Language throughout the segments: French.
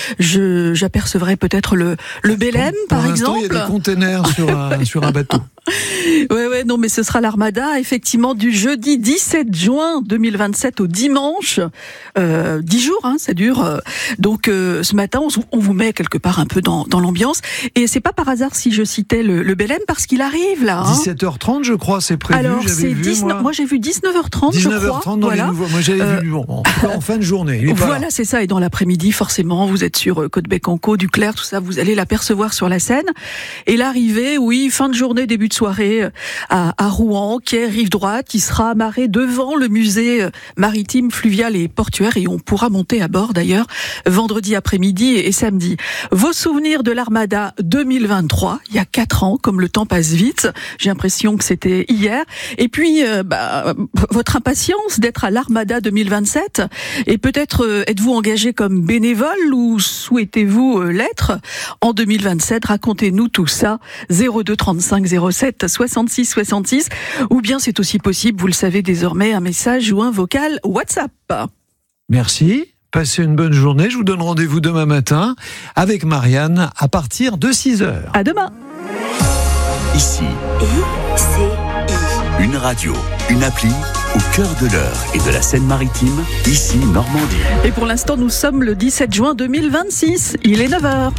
j'apercevrai peut-être le Belém, par exemple. Il y a des containers sur un bateau. Ouais, non, mais ce sera l'Armada, effectivement, du jeudi 17 juin 2027 au dimanche. 10 jours, ça dure. Donc, ce matin, on vous met quelque part un peu dans l'ambiance. Et c'est pas par hasard si je citais le Belém, parce qu'il arrive là. 17h30, je crois, c'est prévu. Alors, moi j'ai vu 19h30, je crois. 19h30 dans les nouveaux. Moi, j'avais vu, en fin de journée. Voilà, c'est ça. Et dans l'après-midi, forcément, vous êtes sur Côte-Bec-en-Caux, Duclerc, tout ça, vous allez l'apercevoir sur la scène. Et l'arrivée, fin de journée, début de soirée, à Rouen, quai rive droite, qui sera amarré devant le musée maritime, fluvial et portuaire, et on pourra monter à bord d'ailleurs vendredi après-midi et samedi. Vos souvenirs de l'Armada 2023, il y a 4 ans, comme le temps passe vite, j'ai l'impression que c'était hier, et puis votre impatience d'être à l'Armada 2027, et peut-être êtes-vous engagé comme bénévole ou souhaitez-vous l'être en 2027? Racontez-nous tout ça, 02 35 07 66 66, ou bien c'est aussi possible, vous le savez désormais, un message ou un vocal WhatsApp. Merci, passez une bonne journée, je vous donne rendez-vous demain matin avec Marianne à partir de 6h. À demain. Ici, une radio, une appli au cœur de l'Eure et de la Seine-Maritime, ici Normandie. Et pour l'instant, nous sommes le 17 juin 2026, il est 9h.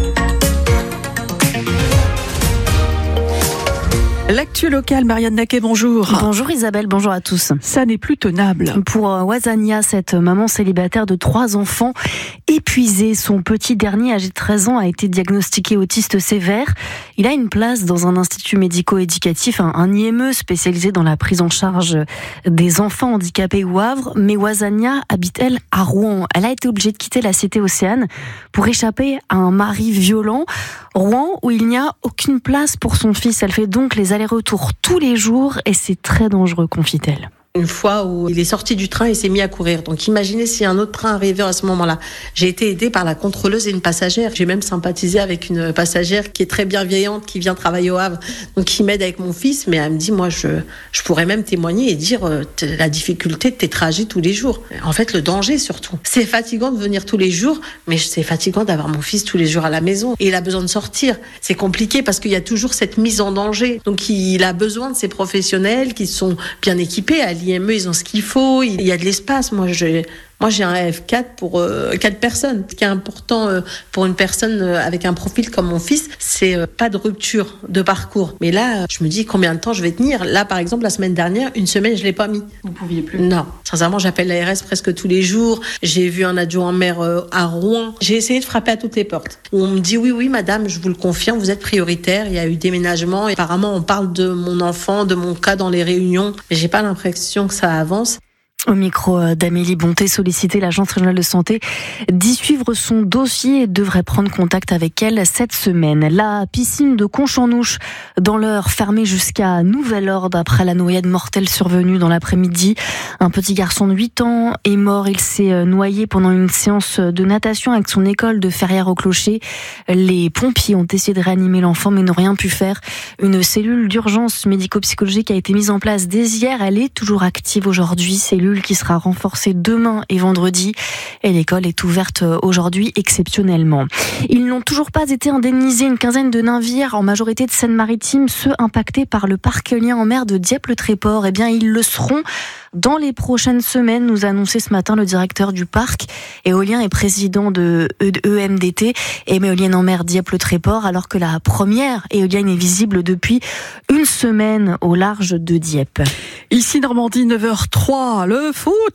L'actu locale, Marianne Naquet, bonjour. Bonjour Isabelle, bonjour à tous. Ça n'est plus tenable. Pour Wazania, cette maman célibataire de 3 enfants, épuisée, son petit dernier, âgé de 13 ans, a été diagnostiqué autiste sévère. Il a une place dans un institut médico-éducatif, un IME spécialisé dans la prise en charge des enfants handicapés au Havre. Mais Wazania habite, elle, à Rouen. Elle a été obligée de quitter la cité Océane pour échapper à un mari violent. Rouen, où il n'y a aucune place pour son fils. Elle fait donc les allers-retours tous les jours et c'est très dangereux, confie-t-elle. Une fois où il est sorti du train et s'est mis à courir. Donc imaginez si un autre train arrivait à ce moment-là. J'ai été aidée par la contrôleuse et une passagère. J'ai même sympathisé avec une passagère qui est très bienveillante, qui vient travailler au Havre, donc qui m'aide avec mon fils. Mais elle me dit, moi, je pourrais même témoigner et dire la difficulté de tes trajets tous les jours. En fait, le danger surtout. C'est fatigant de venir tous les jours, mais c'est fatigant d'avoir mon fils tous les jours à la maison. Et il a besoin de sortir. C'est compliqué parce qu'il y a toujours cette mise en danger. Donc il a besoin de ces professionnels qui sont bien équipés à l'IME, ils ont ce qu'il faut, il y a de l'espace. Moi, j'ai un F4 pour 4 personnes. Ce qui est important pour une personne avec un profil comme mon fils, c'est pas de rupture de parcours. Mais là, je me dis combien de temps je vais tenir. Là, par exemple, la semaine dernière, une semaine, je l'ai pas mis. Vous pouviez plus? Non. Sincèrement, j'appelle l'ARS presque tous les jours. J'ai vu un adjoint maire à Rouen. J'ai essayé de frapper à toutes les portes. On me dit oui, madame, je vous le confirme, vous êtes prioritaire. Il y a eu déménagement. Et apparemment, on parle de mon enfant, de mon cas dans les réunions. Mais j'ai pas l'impression que ça avance. Au micro d'Amélie Bonté, sollicité l'Agence régionale de santé d'y suivre son dossier et devrait prendre contact avec elle cette semaine. La piscine de Conche-en-Ouche, dans l'Eure, fermée jusqu'à nouvel ordre après la noyade mortelle survenue dans l'après-midi. Un petit garçon de 8 ans est mort. Il s'est noyé pendant une séance de natation avec son école de Ferrières-au-Clocher. Les pompiers ont essayé de réanimer l'enfant mais n'ont rien pu faire. Une cellule d'urgence médico-psychologique a été mise en place dès hier. Elle est toujours active aujourd'hui. Cellule qui sera renforcée demain et vendredi. Et l'école est ouverte aujourd'hui exceptionnellement. Ils n'ont toujours pas été indemnisés. Une quinzaine de navires, en majorité de Seine-Maritime, ceux impactés par le parc éolien en mer de Dieppe-le-Tréport. Eh bien, ils le seront dans les prochaines semaines, nous a annoncé ce matin le directeur du parc éolien et président de EMDT, éolienne en mer Dieppe-le-Tréport, alors que la première éolienne est visible depuis une semaine au large de Dieppe. Ici Normandie, 9h03, le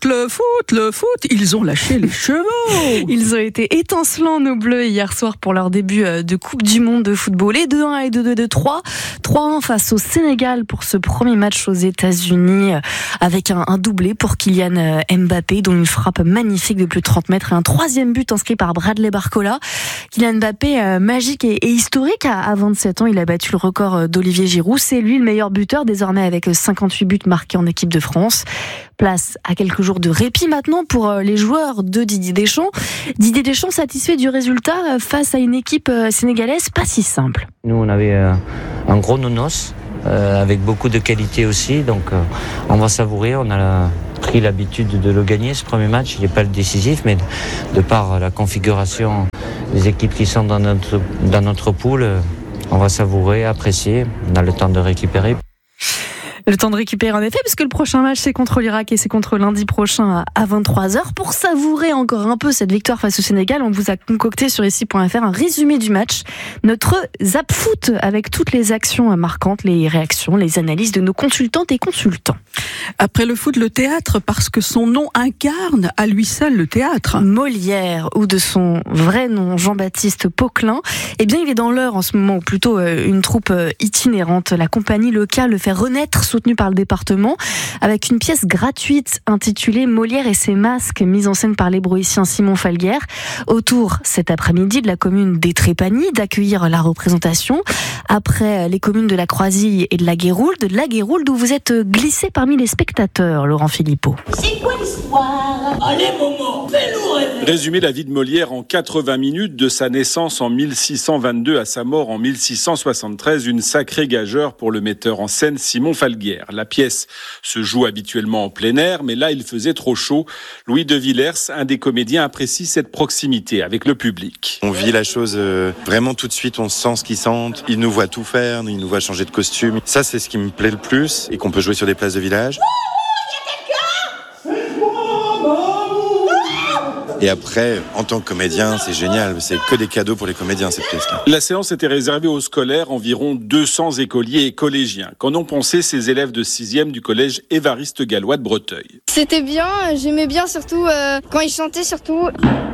foot, ils ont lâché les chevaux. Ils ont été étincelants, nos Bleus, hier soir pour leur début de Coupe du Monde de football. Et 2-1 et 2-2-2-3. 3-1 face au Sénégal pour ce premier match aux États-Unis, avec un doublé pour Kylian Mbappé, dont une frappe magnifique de plus de 30 mètres et un troisième but inscrit par Bradley Barcola. Kylian Mbappé, magique et historique, à 27 ans, il a battu le record d'Olivier Giroud. C'est lui le meilleur buteur désormais avec 58 buts marqués en équipe de France. Place à quelques jours de répit maintenant pour les joueurs de Didier Deschamps. Didier Deschamps satisfait du résultat face à une équipe sénégalaise pas si simple. Nous, on avait un gros nonos avec beaucoup de qualité aussi, donc on va savourer. On a pris l'habitude de le gagner ce premier match. Il n'est pas le décisif, mais de par la configuration Les équipes qui sont dans notre poule, on va savourer, apprécier. On a le temps de récupérer. Le temps de récupérer en effet, parce que le prochain match c'est contre l'Irak et c'est contre lundi prochain à 23h. Pour savourer encore un peu cette victoire face au Sénégal, on vous a concocté sur ici.fr un résumé du match, notre Zap Foot avec toutes les actions marquantes, les réactions, les analyses de nos consultantes et consultants. Après le foot, le théâtre, parce que son nom incarne à lui seul le théâtre. Molière, ou de son vrai nom Jean-Baptiste Poquelin, eh bien il est dans l'heure en ce moment, ou plutôt une troupe itinérante. La compagnie locale le fait renaître, soutenue par le département, avec une pièce gratuite intitulée Molière et ses masques, mise en scène par l'hébroïcien Simon Falguière. Autour, cet après-midi, de la commune des Trépanies, d'accueillir la représentation. Après les communes de la Croisille et de la Guéroulde, où vous êtes glissé parmi les spectateurs, Laurent Philippot. C'est quoi l'histoire? Allez, Momo, fais-nous rêver. Résumer la vie de Molière en 80 minutes, de sa naissance en 1622 à sa mort en 1673, une sacrée gageure pour le metteur en scène Simon Falguière. La pièce se joue habituellement en plein air, mais là il faisait trop chaud. Louis de Villers, un des comédiens, apprécie cette proximité avec le public. On vit la chose vraiment tout de suite, on sent ce qu'ils sentent, ils nous voient tout faire, ils nous voient changer de costume. Ça c'est ce qui me plaît le plus, et qu'on peut jouer sur des places de village. Et après, en tant que comédien, c'est génial. C'est que des cadeaux pour les comédiens, cette pièce-là. La séance était réservée aux scolaires, environ 200 écoliers et collégiens. Qu'en ont pensé ces élèves de 6e du collège Évariste Gallois de Breteuil? C'était bien, j'aimais bien surtout quand ils chantaient surtout.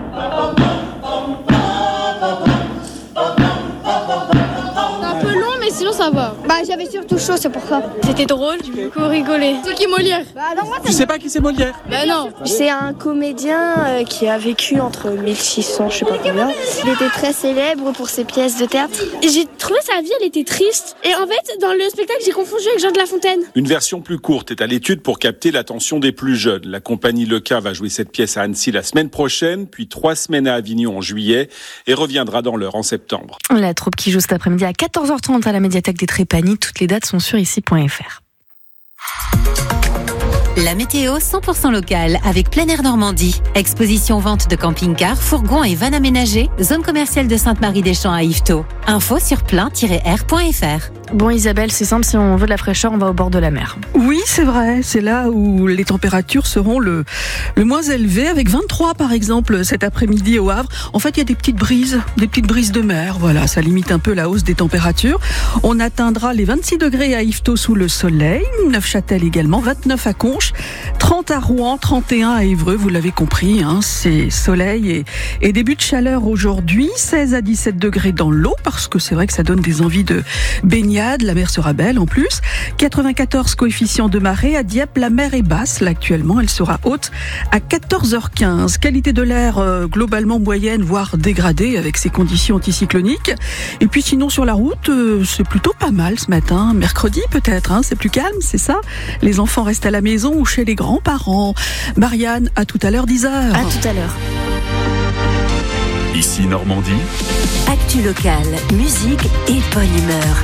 Sinon ça va. J'avais surtout chaud, c'est pour ça. C'était drôle, j'ai beaucoup rigolé. C'est qui Molière? Tu sais pas qui c'est Molière? Non. C'est un comédien qui a vécu entre 1600, je sais pas combien. Il était très célèbre pour ses pièces de théâtre. J'ai trouvé sa vie, elle était triste. Et en fait, dans le spectacle, j'ai confondu avec Jean de La Fontaine. Une version plus courte est à l'étude pour capter l'attention des plus jeunes. La compagnie Leca va jouer cette pièce à Annecy la semaine prochaine, puis 3 semaines à Avignon en juillet et reviendra dans l'heure en septembre. La troupe qui joue cet après-midi à 14h30 à la médiathèque des Trépanies. Toutes les dates sont sur ici.fr. La météo 100% locale avec Plein Air Normandie. Exposition vente de camping-cars, fourgons et vannes aménagées. Zone commerciale de Sainte-Marie-des-Champs à Yvetot. Info sur plein-air.fr. Bon Isabelle, c'est simple, si on veut de la fraîcheur, on va au bord de la mer. Oui, c'est vrai, c'est là où les températures seront le moins élevées, avec 23 par exemple cet après-midi au Havre. En fait, il y a des petites brises de mer, voilà, ça limite un peu la hausse des températures. On atteindra les 26 degrés à Yvetot sous le soleil, Neufchâtel également, 29 à Conches, 30 à Rouen, 31 à Évreux, vous l'avez compris, c'est soleil et début de chaleur aujourd'hui, 16 à 17 degrés dans l'eau, parce que c'est vrai que ça donne des envies de baignade. La mer sera belle en plus. 94 coefficient de marée. À Dieppe, la mer est basse. Là, actuellement, elle sera haute à 14h15. Qualité de l'air globalement moyenne, voire dégradée avec ces conditions anticycloniques. Et puis sinon, sur la route, c'est plutôt pas mal ce matin. Mercredi peut-être, c'est plus calme, c'est ça? Les enfants restent à la maison ou chez les grands-parents. Marianne, à tout à l'heure, 10h. À tout à l'heure. Ici Normandie. Actu locale, musique et bonne humeur.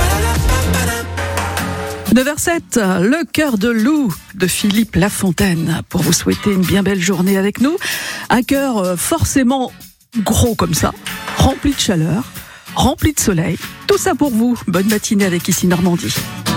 9h07, le cœur de loup de Philippe Lafontaine pour vous souhaiter une bien belle journée avec nous. Un cœur forcément gros comme ça, rempli de chaleur, rempli de soleil. Tout ça pour vous. Bonne matinée avec Ici Normandie.